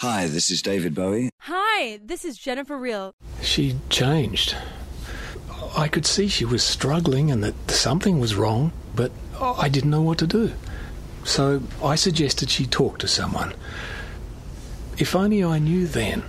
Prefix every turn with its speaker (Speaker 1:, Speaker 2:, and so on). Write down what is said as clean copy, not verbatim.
Speaker 1: Hi, this is David Bowie.
Speaker 2: Hi, this is Jennifer Reel.
Speaker 3: She changed. I could see she was struggling and that something was wrong, but I didn't know what to do. So I suggested she talk to someone. If only I knew then